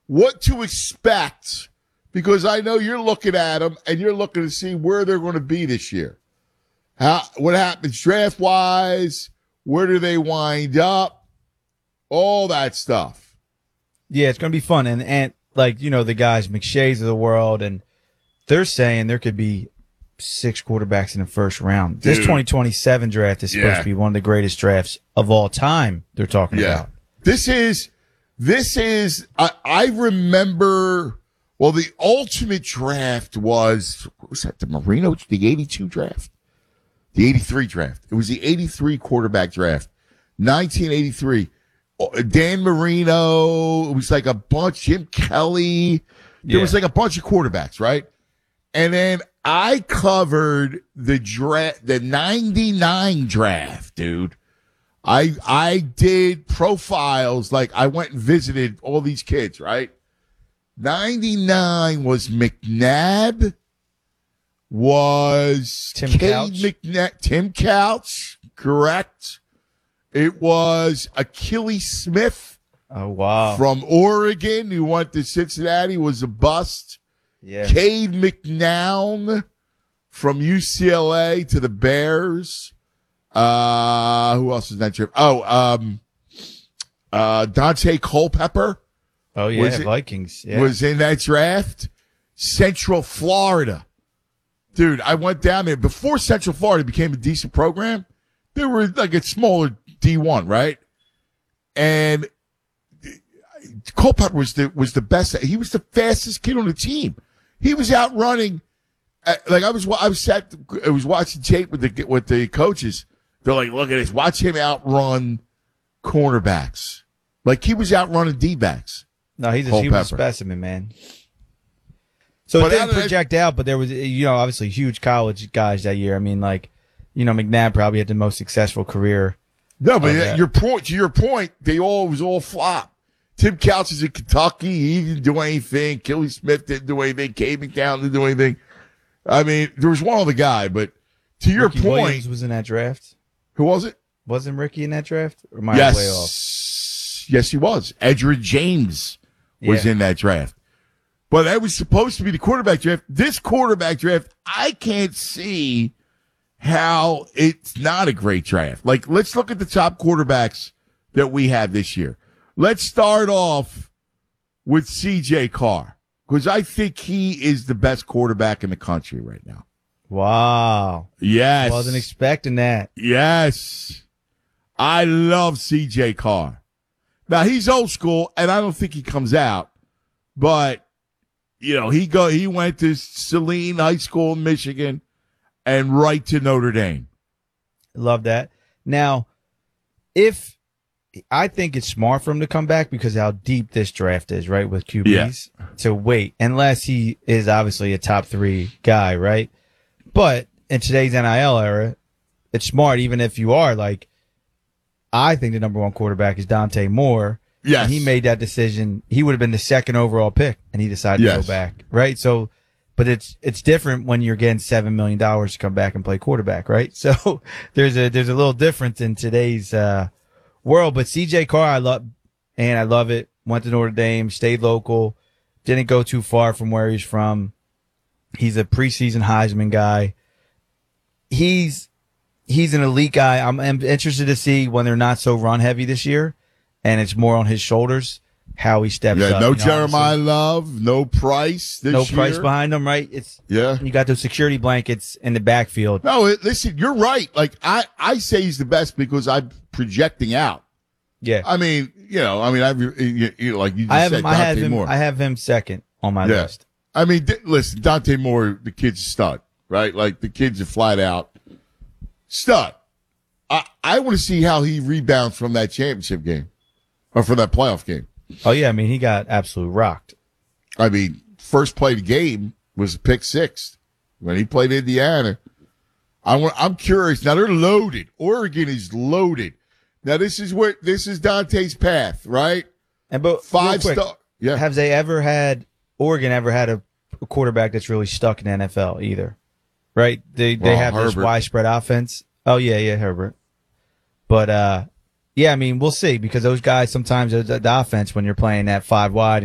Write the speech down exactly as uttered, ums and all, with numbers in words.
what to expect, because I know you're looking at them and you're looking to see where they're going to be this year. How what happens draft wise? Where do they wind up? All that stuff. Yeah, it's going to be fun. And, and like, you know, the guys, McShays of the world, and they're saying there could be six quarterbacks in the first round. Dude. This twenty twenty-seven draft is supposed yeah. to be one of the greatest drafts of all time they're talking yeah. about. This is, this is, I, I remember, well, the ultimate draft was, what was that, the Marino, the eighty-two draft? The eighty-three draft. It was the eighty-three quarterback draft. nineteen eighty-three. Dan Marino. It was like a bunch. Jim Kelly. There yeah. was like a bunch of quarterbacks, right? And then I covered the draft, the ninety-nine draft, dude. I I did profiles. Like I went and visited all these kids, right? ninety-nine was McNabb. Was Tim Cade Couch. McNabb, Tim Couch, correct. It was Achilles Smith. Oh, wow. From Oregon, who went to Cincinnati, was a bust. Yeah. Cade McNown from U C L A to the Bears. Uh, who else was that trip? Oh, um, uh, Dante Culpepper. Oh, yeah, was it, Vikings. Yeah. Was in that draft. Central Florida. Dude, I went down there. Before Central Florida became a decent program, they were like a smaller D one, right? And Culpepper was the was the best. He was the fastest kid on the team. He was outrunning. Like I was, I was sat, I was watching tape with the with the coaches. They're like, "Look at this! Watch him outrun cornerbacks. Like he was outrunning D-backs." No, he's a, he was a specimen, man. So but it didn't project that, out, but there was, you know, obviously huge college guys that year. I mean, like, you know, McNabb probably had the most successful career. No, but uh, your point, to your point, they all was all flop. Tim Couch is in Kentucky. He didn't do anything. Kelly Smith didn't do anything. Cade McNown didn't do anything. I mean, there was one other guy, but to your Ricky point, Williams was in that draft. Who was it? Wasn't Ricky in that draft? Or am I yes, way off? Yes, he was. Edgerrin James was yeah. in that draft. But that was supposed to be the quarterback draft. This quarterback draft, I can't see how it's not a great draft. Like, let's look at the top quarterbacks that we have this year. Let's start off with C J Carr, because I think he is the best quarterback in the country right now. Wow. Yes. Wasn't expecting that. Yes. I love C J Carr. Now, he's old school, and I don't think he comes out, but you know, he go. He went to Saline High School in Michigan and right to Notre Dame. Love that. Now, if I think it's smart for him to come back because how deep this draft is, right, with Q Bs, yeah. to wait, unless he is obviously a top three guy, right? But in today's N I L era, it's smart, even if you are like, I think the number one quarterback is Dante Moore. Yes. And he made that decision. He would have been the second overall pick, and he decided yes. to go back, right? So, but it's it's different when you're getting seven million dollars to come back and play quarterback, right? So there's a there's a little difference in today's uh, world. But C J Carr, I love, and I love it. Went to Notre Dame, stayed local, didn't go too far from where he's from. He's a preseason Heisman guy. He's he's an elite guy. I'm, I'm interested to see when they're not so run heavy this year, and it's more on his shoulders, how he steps yeah, up. No you know, Jeremiah honestly. Love, no Price this No year. Price behind him, right? It's yeah. You got those security blankets in the backfield. No, it, listen, you're right. Like I, I say he's the best because I'm projecting out. Yeah. I mean, you know, I mean, I've you, you like you just I have said, him, I have Dante him. Moore. I have him second on my yeah. list. I mean, d- listen, Dante Moore, the kid's a stud, right? Like the kid's a flat out stud. I, I want to see how he rebounds from that championship game or from that playoff game. Oh, yeah. I mean, he got absolutely rocked. I mean, first play of the game was a pick six when he played Indiana. I want, I'm curious. Now, they're loaded. Oregon is loaded. Now, this is where this is Dante's path, right? And but Five quick, star. Yeah. Have they ever had, Oregon ever had a, a quarterback that's really stuck in the N F L either? Right? They they well, have Herbert. this widespread offense. Oh, yeah, yeah, Herbert. But, uh, yeah, I mean, we'll see because those guys sometimes, the, the offense, when you're playing that five wide,